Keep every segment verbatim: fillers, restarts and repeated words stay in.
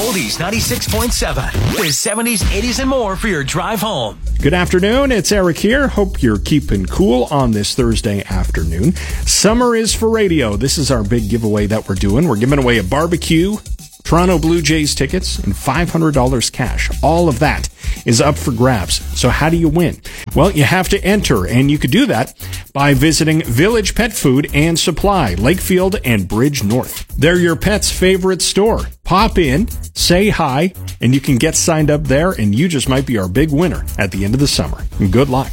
Oldies ninety-six point seven. There's seventies, eighties, and more for your drive home. Good afternoon. It's Eric here. Hope you're keeping cool on this Thursday afternoon. Summer is for radio. This is our big giveaway that we're doing. We're giving away a barbecue, Toronto Blue Jays tickets, and five hundred dollars cash. All of that is up for grabs. So how do you win? Well, you have to enter, and you could do that by visiting Village Pet Food and Supply, Lakefield and Bridge North. They're your pet's favorite store. Pop in, say hi, and you can get signed up there, and you just might be our big winner at the end of the summer. And good luck.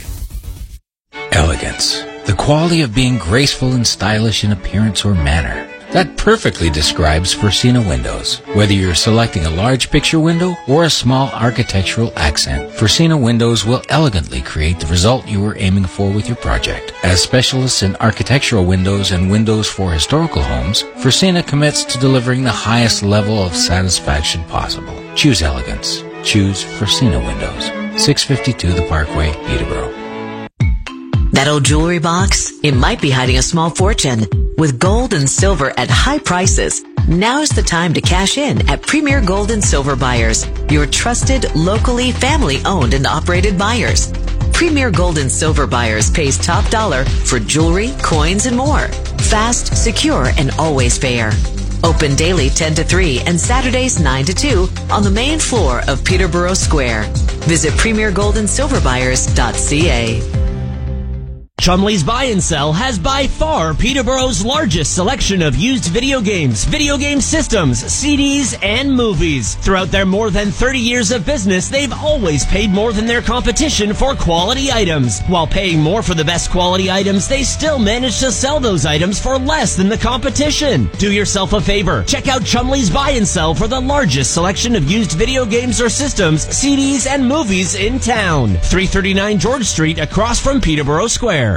Elegance. The quality of being graceful and stylish in appearance or manner. That perfectly describes Forcina Windows. Whether you're selecting a large picture window or a small architectural accent, Forcina Windows will elegantly create the result you were aiming for with your project. As specialists in architectural windows and windows for historical homes, Forcina commits to delivering the highest level of satisfaction possible. Choose elegance. Choose Forcina Windows. six fifty-two The Parkway, Peterborough. That old jewelry box? It might be hiding a small fortune. With gold and silver at high prices, now's the time to cash in at Premier Gold and Silver Buyers, your trusted, locally family-owned and operated buyers. Premier Gold and Silver Buyers pays top dollar for jewelry, coins, and more. Fast, secure, and always fair. Open daily ten to three and Saturdays nine to two on the main floor of Peterborough Square. Visit premier gold and silver buyers dot c a. Chumley's Buy and Sell has by far Peterborough's largest selection of used video games, video game systems, C Ds, and movies. Throughout their more than thirty years of business, they've always paid more than their competition for quality items. While paying more for the best quality items, they still manage to sell those items for less than the competition. Do yourself a favor. Check out Chumley's Buy and Sell for the largest selection of used video games or systems, C Ds, and movies in town. three thirty-nine George Street, across from Peterborough Square.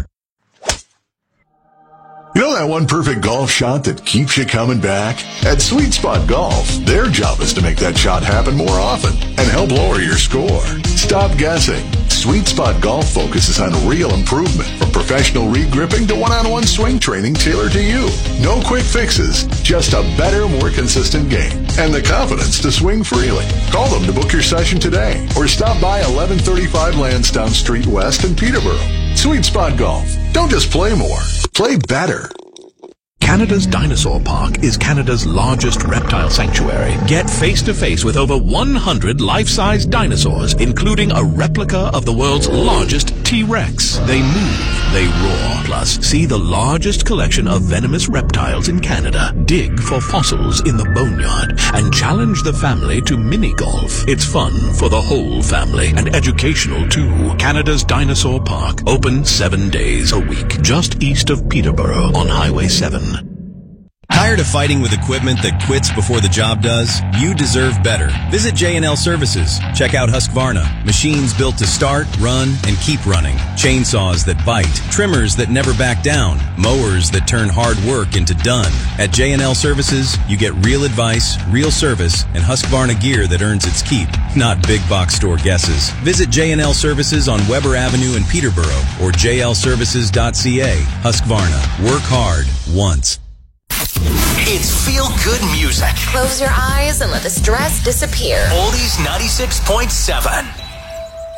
You know that one perfect golf shot that keeps you coming back? At Sweet Spot Golf, their job is to make that shot happen more often and help lower your score. Stop guessing. Sweet Spot Golf focuses on real improvement, from professional re-gripping to one-on-one swing training tailored to you. No quick fixes, just a better, more consistent game and the confidence to swing freely. Call them to book your session today or stop by eleven thirty-five Lansdowne Street West in Peterborough. Sweet Spot Golf. Don't just play more, play better. Canada's Dinosaur Park is Canada's largest reptile sanctuary. Get face-to-face with over one hundred life-size dinosaurs, including a replica of the world's largest T-Rex. They move, they roar. Plus, see the largest collection of venomous reptiles in Canada. Dig for fossils in the boneyard and challenge the family to mini-golf. It's fun for the whole family and educational too. Canada's Dinosaur Park, open seven days a week, just east of Peterborough on Highway seven. Tired of fighting with equipment that quits before the job does? You deserve better. Visit J and L Services. Check out Husqvarna. Machines built to start, run, and keep running. Chainsaws that bite. Trimmers that never back down. Mowers that turn hard work into done. At J and L Services, you get real advice, real service, and Husqvarna gear that earns its keep. Not big box store guesses. Visit J and L Services on Weber Avenue in Peterborough or j l services dot c a. Husqvarna. Work hard. Once. It's feel-good music. Close your eyes and let the stress disappear. Oldies ninety-six point seven.